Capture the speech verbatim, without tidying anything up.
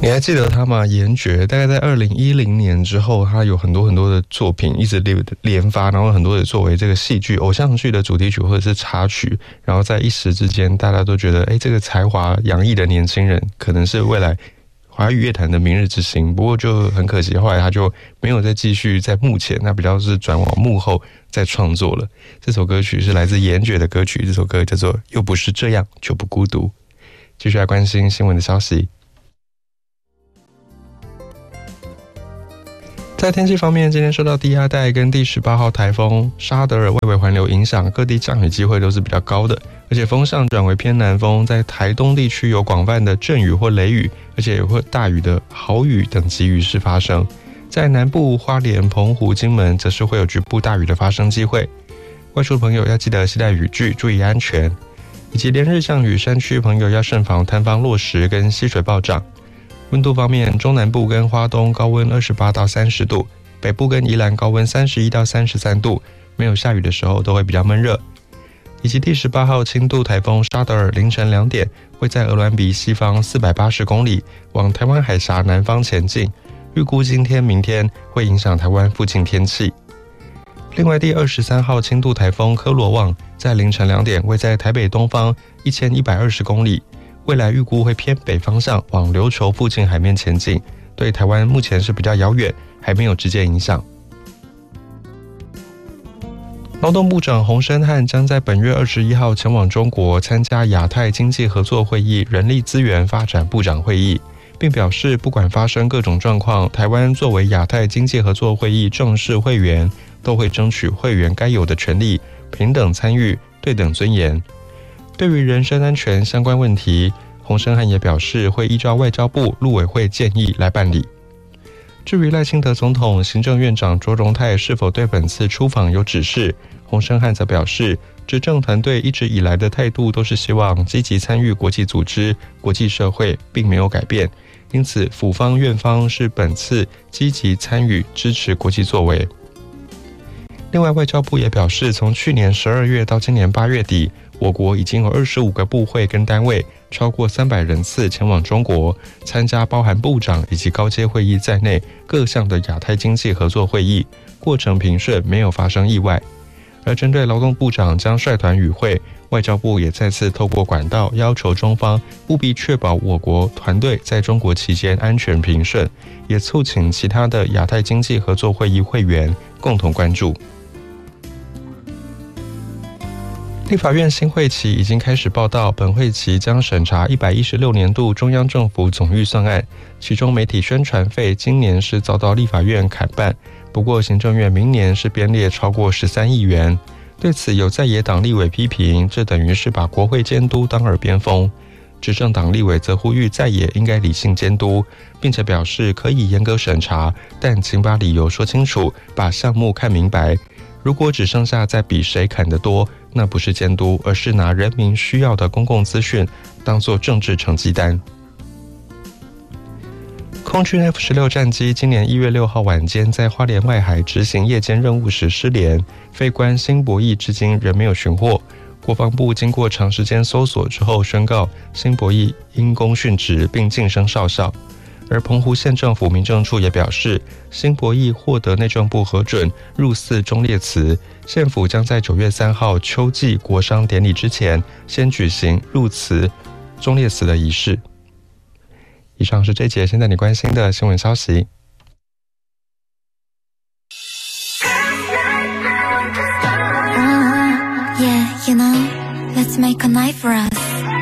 你还记得他吗？严爵大概在二零一零年之后，他有很多很多的作品一直连发，然后很多也作为这个戏剧、偶像剧的主题曲或者是插曲，然后在一时之间，大家都觉得，哎，这个才华洋溢的年轻人可能是未来华语乐坛的明日之星。不过就很可惜，后来他就没有再继续在幕前，那比较是转往幕后再创作了。这首歌曲是来自严爵的歌曲，这首歌叫做《又不是这样就不孤独》。继续来关心新闻的消息。在天气方面，今天受到低压带跟第十八号台风沙德尔外围环流影响，各地降雨机会都是比较高的，而且风向转为偏南风，在台东地区有广泛的阵雨或雷雨，而且也会大雨的豪雨等级雨势发生。在南部花莲、澎湖、金门则是会有局部大雨的发生机会，外出的朋友要记得携带雨具，注意安全，以及连日降雨，山区朋友要慎防坍方落石跟溪水暴涨。温度方面，中南部跟花东高温二十八到三十度，北部跟宜兰高温三十一到三十三度，没有下雨的时候都会比较闷热。以及第十八号轻度台风沙德尔凌晨两点会在鹅銮鼻西方四百八十公里往台湾海峡南方前进，预估今天明天会影响台湾附近天气。另外第二十三号轻度台风科罗旺在凌晨两点会在台北东方一千一百二十公里，未来预估会偏北方向往琉球附近海面前进，对台湾目前是比较遥远，还没有直接影响。劳动部长洪申翰将在本月二十一号前往中国参加亚太经济合作会议人力资源发展部长会议，并表示不管发生各种状况，台湾作为亚太经济合作会议正式会员，都会争取会员该有的权利，平等参与，对等尊严。对于人身安全相关问题，洪申翰也表示会依照外交部陆委会建议来办理。至于赖清德总统、行政院长卓荣泰是否对本次出访有指示，洪申翰则表示，执政团队一直以来的态度都是希望积极参与国际组织、国际社会，并没有改变。因此，府方、院方是本次积极参与支持国际作为。另外，外交部也表示，从去年十二月到今年八月底，我国已经有二十五个部会跟单位，超过三百人次前往中国，参加包含部长以及高阶会议在内各项的亚太经济合作会议，过程平顺，没有发生意外。而针对劳动部长将率团与会，外交部也再次透过管道要求中方务必确保我国团队在中国期间安全平顺，也促请其他的亚太经济合作会议会员共同关注。立法院新会期已经开始报到，本会期将审查一百一十六年度中央政府总预算案，其中媒体宣传费今年是遭到立法院砍半，不过行政院明年是编列超过十三亿元。对此有在野党立委批评，这等于是把国会监督当耳边风。执政党立委则呼吁在野应该理性监督，并且表示可以严格审查，但请把理由说清楚，把项目看明白。如果只剩下在比谁砍得多，那不是监督，而是拿人民需要的公共资讯当作政治成绩单。空军 F 十六 战机今年一月六号晚间在花莲外海执行夜间任务时失联，飞官辛博义至今仍没有寻获。国防部经过长时间搜索之后宣告，辛博义因公殉职并晋升少校。而澎湖县政府民政处也表示，辛博义获得内政部核准入祀忠烈祠，县府将在九月三号秋季国殇典礼之前，先举行入祠忠烈祠的仪式。以上是这节现在你关心的新闻消息。 Uh, yeah, you know, let's make a night for us.